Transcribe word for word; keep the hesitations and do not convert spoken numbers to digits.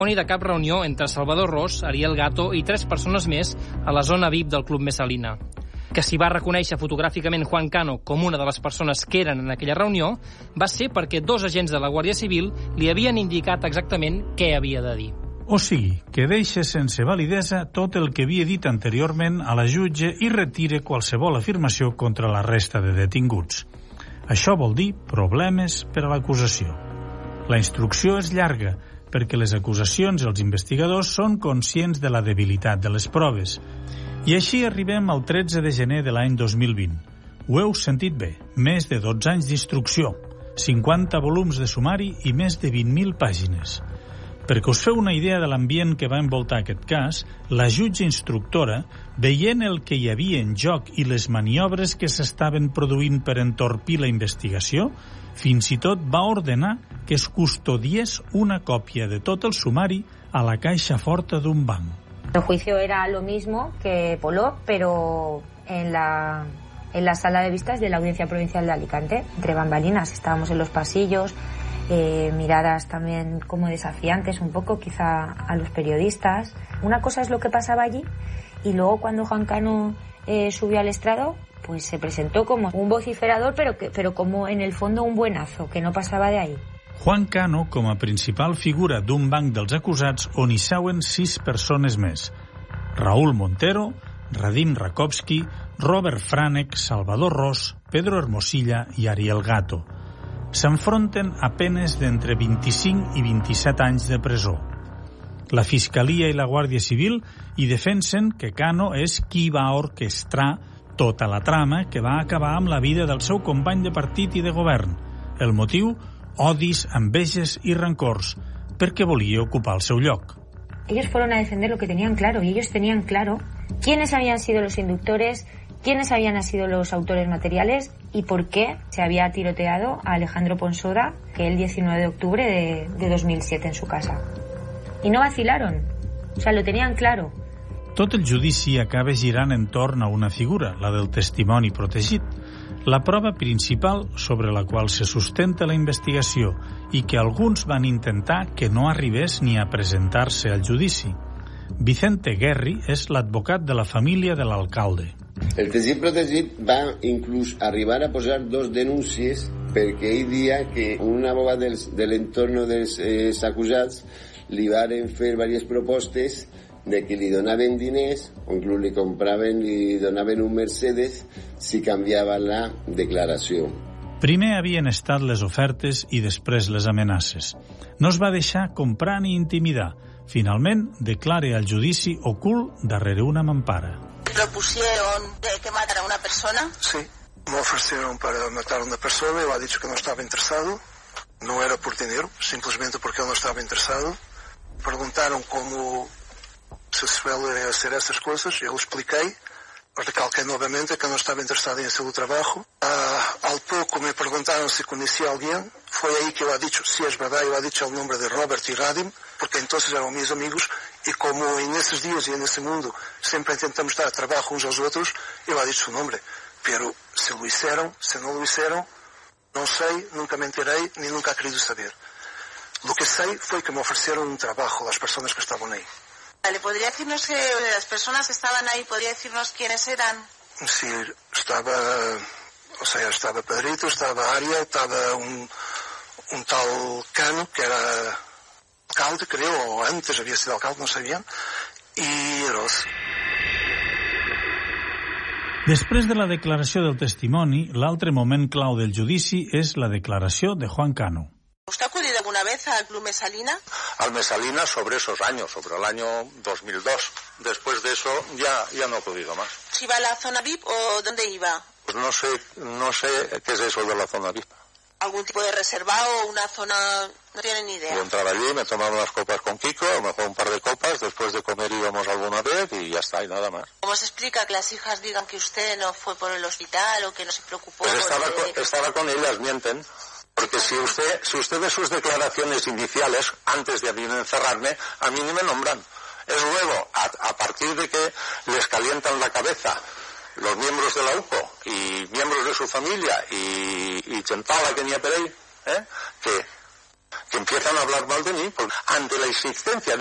Ni de cap reunió entre Salvador Ros, Ariel Gato i tres persones més a la zona V I P del Club Messalina. Que s'hi va reconèixer fotogràficament Juan Cano com una de les persones que eren en aquella reunió va ser perquè dos agents de la Guàrdia Civil li havien indicat exactament què havia de dir. O sigui, que deixa sense validesa tot el que havia dit anteriorment a la jutge i retire qualsevol afirmació contra la resta de detinguts. Això vol dir problemes per a l'acusació. La instrucció és llarga, perquè les acusacions i els investigadors són conscients de la debilitat de les proves. I així arribem al tretze de gener de l'any dos mil vint. Ho heu sentit bé, més de dotze anys d'instrucció, cinquanta volums de sumari i més de vint mil pàgines. Perquè us feu una idea de l'ambient que va envoltar aquest cas, la jutge instructora, veient el que hi havia en joc i les maniobres que s'estaven produint per entorpir la investigació, fins i tot va ordenar que es custodiés una còpia de tot el sumari a la caixa forta d'un banc. El juicio era lo mismo que Polop, pero en la, en la sala de vistas de la Audiencia Provincial de Alicante, entre bambalinas. Estábamos en los pasillos, eh, miradas también como desafiantes un poco quizá a los periodistas. Una cosa es lo que pasaba allí y luego cuando Juan Cano eh, subió al estrado, pues se presentó como un vociferador, pero, que, pero como en el fondo un buenazo, que no passava de ahí. Juan Cano com a principal figura d'un banc dels acusats on hi seuen sis persones més. Raúl Montero, Radim Rakowski, Robert Franek, Salvador Ros, Pedro Hermosilla i Ariel Gato. S'enfronten a penes d'entre vint-i-cinc i vint-i-set anys de presó. La Fiscalia i la Guàrdia Civil hi defensen que Cano és qui va orquestrar tota la trama que va acabar amb la vida del seu company de partit i de govern. El motiu, odis, enveges i rancors, perquè volia ocupar el seu lloc. Ellos fueron a defender lo que tenían claro, y ellos tenían claro quiénes habían sido los inductores, quiénes habían sido los autores materiales y por qué se había tiroteado a Alejandro Ponsoda el diecinueve de octubre de, de dos mil siete en su casa. Y no vacilaron, o sea, lo tenían claro. Tot el judici acaba girant entorn a una figura, la del testimoni protegit, la prova principal sobre la qual se sustenta la investigació i que alguns van intentar que no arribés ni a presentar-se al judici. Vicente Guerri és l'advocat de la família de l'alcalde. El testimoni protegit va inclús arribar a posar dos denúncies perquè ell dia que un abogat dels, de l'entorn dels eh, acusats li varen fer diverses propostes de que li donaven diners o inclús li compraven, li donaven un Mercedes si canviava la declaració. Primer havien estat les ofertes i després les amenaces. No es va deixar comprar ni intimidar. Finalment, declara al judici ocult darrere una mampara. ¿Propusieron que matara a una persona? Sí, me ofrecieron para matar a una persona, yo he dicho que no estaba interesado. No era por dinero, simplemente porque yo no estaba interesado. Preguntaron cómo se suele hacer estas cosas, yo lo expliqué, recalqué nuevamente que no estaba interesado en hacer el trabajo. Uh, al poco me preguntaron si conocía a alguien, fue ahí que yo he dicho, si es verdad, yo he dicho el nombre de Robert y Radim, porque entonces eran mis amigos, y como en esos días y en ese mundo siempre intentamos dar trabajo unos a los otros, yo he dicho su nombre, pero si lo hicieron, si no lo hicieron, no sé, nunca me enteré, ni nunca he querido saber. Lo que sé fue que me ofrecieron un trabajo las personas que estaban ahí. Vale, ¿podría decirnos que las personas que estaban ahí, podría decirnos quiénes eran? Sí, estaba, o sea, estaba Pedrito, estaba Aria, estaba un, un tal Cano, que era alcalde, creo, o antes había sido alcalde, no sé bien, y Ros. Després de la declaració del testimoni, l'altre moment clau del judici és la declaració de Juan Cano. ¿Usted ha acudido alguna vez al Club Messalina? Al Messalina sobre esos años, sobre el año dos mil dos. Después de eso ya, ya no he acudido más. ¿Si iba a la zona V I P o dónde iba? Pues no sé, no sé qué es eso de la zona V I P. ¿Algún tipo de reservado o una zona? No tienen ni idea. Yo entraba allí, me tomaba unas copas con Kiko, a lo mejor un par de copas, después de comer íbamos alguna vez y ya está, y nada más. ¿Cómo se explica que las hijas digan que usted no fue por el hospital o que no se preocupó? Pues estaba, por el... con, estaba con ellas, mienten. Porque si usted, si usted ve sus declaraciones iniciales, antes de a mí encerrarme, a mí ni me nombran. Es luego, a, a partir de que les calientan la cabeza los miembros de la U C O y miembros de su familia y, y Chentala que ni a Perey, ¿eh? que, que empiezan a hablar mal de mí, porque ante la insistencia